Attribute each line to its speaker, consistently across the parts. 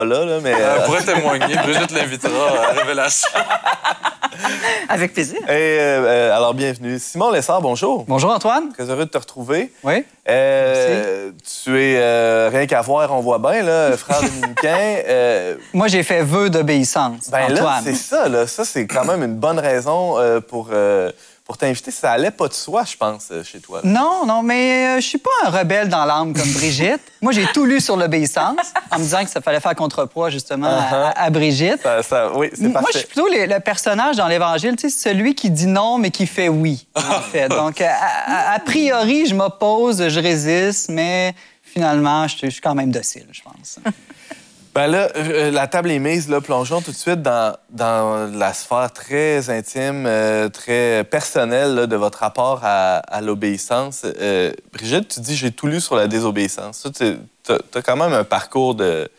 Speaker 1: là, mais...
Speaker 2: Elle pourrait témoigner. Brigitte l'invitera à Révélation.
Speaker 3: Avec plaisir.
Speaker 1: Et, alors, bienvenue. Simon Lessard, bonjour.
Speaker 4: Bonjour, Antoine.
Speaker 1: Très heureux de te retrouver.
Speaker 4: Oui.
Speaker 1: Tu es, rien qu'à voir, on voit bien, là, frère dominicain.
Speaker 4: Moi, j'ai fait vœu d'obéissance,
Speaker 1: Ben
Speaker 4: Antoine.
Speaker 1: là, c'est ça, là. Ça, c'est quand même une bonne raison pour t'inviter. Ça allait pas de soi, je pense, chez toi. Là.
Speaker 4: Non, mais je suis pas un rebelle dans l'âme comme Brigitte. Moi, j'ai tout lu sur l'obéissance en me disant que ça fallait faire contrepoids, justement, à Brigitte.
Speaker 1: Oui, c'est
Speaker 4: Moi,
Speaker 1: parfait.
Speaker 4: je suis plutôt le personnage dans l'Évangile, tu sais, celui qui dit non, mais qui fait oui, en fait. Donc, a priori, je m'oppose, je résiste, mais finalement, je suis quand même docile, je pense.
Speaker 1: Ben là, la table est mise, là, plongeons tout de suite dans la sphère très intime, très personnelle là, de votre rapport à l'obéissance. Brigitte, tu dis « j'ai tout lu sur la désobéissance ». Ça, t'as quand même un parcours de...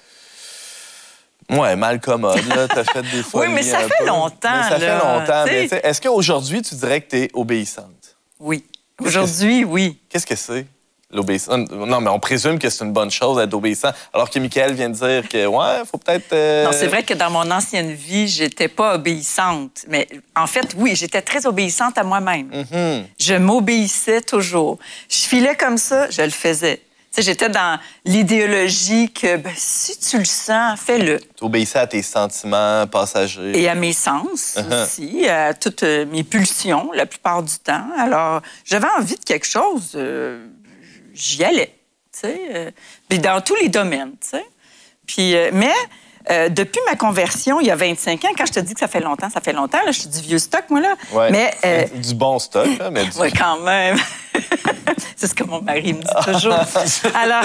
Speaker 1: Ouais, mal commode, là. T'as fait des fois.
Speaker 3: Oui, mais ça fait longtemps,
Speaker 1: mais ça fait
Speaker 3: là.
Speaker 1: longtemps.
Speaker 3: T'sais...
Speaker 1: Mais est-ce qu'aujourd'hui, tu dirais que t'es obéissante?
Speaker 3: Oui. Aujourd'hui, oui.
Speaker 1: Qu'est-ce que c'est? L'obéissance. Non, mais on présume que c'est une bonne chose d'être obéissant. Alors que Michael vient de dire que, ouais, faut peut-être.
Speaker 3: Non, c'est vrai que dans mon ancienne vie, j'étais pas obéissante. Mais en fait, oui, j'étais très obéissante à moi-même.
Speaker 1: Mm-hmm.
Speaker 3: Je m'obéissais toujours. Je filais comme ça, je le faisais. Tu sais, j'étais dans l'idéologie que ben, si tu le sens, fais-le.
Speaker 1: Tu obéissais à tes sentiments passagers.
Speaker 3: Et à mes sens aussi, à toutes mes pulsions la plupart du temps. Alors, j'avais envie de quelque chose. J'y allais, tu sais, puis dans tous les domaines, tu sais. Puis, mais depuis ma conversion, il y a 25 ans, quand je te dis que ça fait longtemps, là, je suis du vieux stock, moi, là.
Speaker 1: Ouais,
Speaker 3: mais,
Speaker 1: du bon stock, là, mais
Speaker 3: oui, quand même. C'est ce que mon mari me dit toujours. Alors,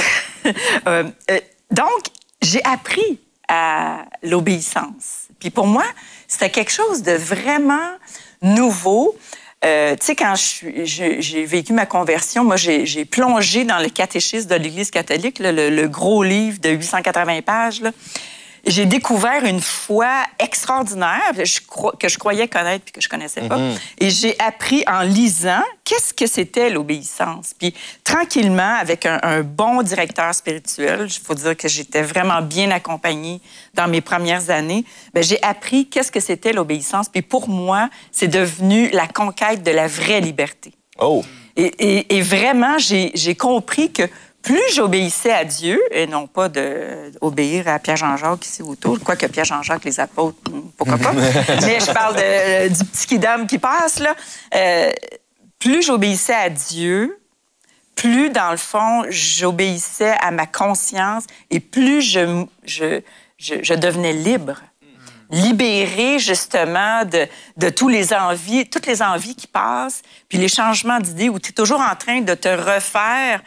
Speaker 3: donc, j'ai appris à l'obéissance. Puis pour moi, c'était quelque chose de vraiment nouveau. Tu sais, quand j'ai vécu ma conversion, moi, j'ai plongé dans le catéchisme de l'Église catholique, là, le gros livre de 880 pages. Là. J'ai découvert une foi extraordinaire que je croyais connaître puis que je connaissais pas. Et j'ai appris en lisant qu'est-ce que c'était l'obéissance. Puis tranquillement, avec un bon directeur spirituel, il faut dire que j'étais vraiment bien accompagnée dans mes premières années, bien, j'ai appris qu'est-ce que c'était l'obéissance. Puis pour moi, c'est devenu la conquête de la vraie liberté.
Speaker 1: Oh!
Speaker 3: Et vraiment, j'ai compris que plus j'obéissais à Dieu, et non pas d'obéir à Pierre-Jean-Jacques ici autour, quoique Pierre-Jean-Jacques, les apôtres, pourquoi pas, mais je parle du petit kidam qui passe, là. Plus j'obéissais à Dieu, plus, dans le fond, j'obéissais à ma conscience et plus je devenais libre. Libérée, justement, de toutes les envies qui passent, puis les changements d'idées où tu es toujours en train de te refaire.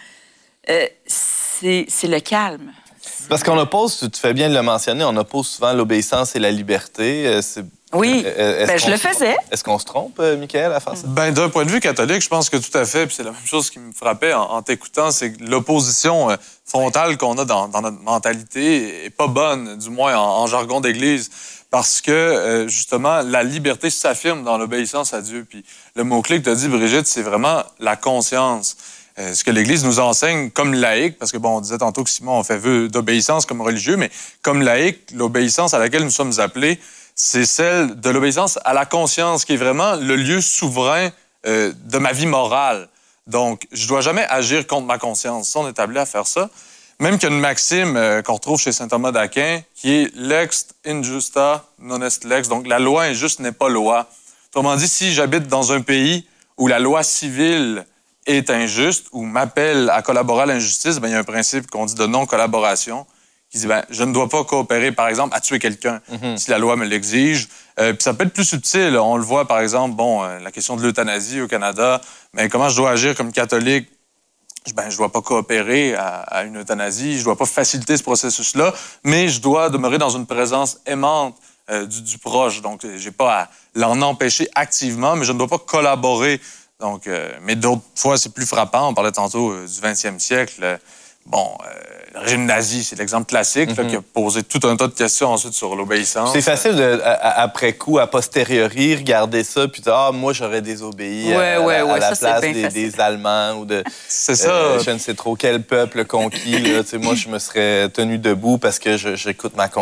Speaker 3: C'est le calme.
Speaker 1: Parce qu'on oppose, tu fais bien de le mentionner, on oppose souvent l'obéissance et la liberté.
Speaker 3: Oui, je le faisais.
Speaker 1: Est-ce qu'on se trompe, Michael, à faire ça?
Speaker 2: Ben, d'un point de vue catholique, je pense que tout à fait. Puis c'est la même chose qui me frappait en t'écoutant, c'est que l'opposition frontale qu'on a dans notre mentalité est pas bonne, du moins en jargon d'église. Parce que, justement, la liberté s'affirme dans l'obéissance à Dieu. Puis le mot-clé que tu as dit, Brigitte, c'est vraiment la conscience. Ce que l'Église nous enseigne comme laïque, parce que, bon, on disait tantôt que Simon, on fait vœu d'obéissance comme religieux, mais comme laïque, l'obéissance à laquelle nous sommes appelés, c'est celle de l'obéissance à la conscience, qui est vraiment le lieu souverain de ma vie morale. Donc, je ne dois jamais agir contre ma conscience. Ça, on est appelé à faire ça. Même qu'il y a une maxime qu'on retrouve chez saint Thomas d'Aquin, qui est « lex injusta non est lex », donc la loi injuste n'est pas loi. Autrement dit, si j'habite dans un pays où la loi civile est injuste ou m'appelle à collaborer à l'injustice, bien, il y a un principe qu'on dit de non-collaboration qui dit bien, je ne dois pas coopérer, par exemple, à tuer quelqu'un si la loi me l'exige. Puis ça peut être plus subtil. On le voit, par exemple, bon, la question de l'euthanasie au Canada. Mais comment je dois agir comme catholique? Ben, je ne dois pas coopérer à une euthanasie, je ne dois pas faciliter ce processus-là, mais je dois demeurer dans une présence aimante du proche. Donc, je n'ai pas à l'en empêcher activement, mais je ne dois pas collaborer. Donc, mais d'autres fois, c'est plus frappant. On parlait tantôt du 20e siècle. bon, le régime nazi, c'est l'exemple classique, là, qui a posé tout un tas de questions ensuite sur l'obéissance.
Speaker 1: C'est facile, après coup, à posteriori, regarder ça puis dire « Ah, moi, j'aurais désobéi à la place des Allemands ou de
Speaker 2: c'est ça.
Speaker 1: Je ne sais trop quel peuple conquis. Là, moi, je me serais tenu debout parce que j'écoute ma conscience. »